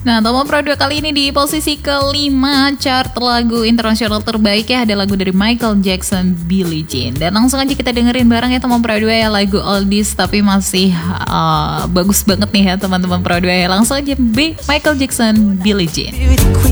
Nah, Tomo Pro 2 kali ini di posisi kelima chart lagu internasional terbaik ya, ada lagu dari Michael Jackson, Billie Jean. Dan langsung aja kita dengerin bareng ya Tomo Pro 2 ya, lagu oldies tapi masih bagus banget nih ya teman-teman Pro 2 ya. Langsung aja Michael Jackson, Billie Jean.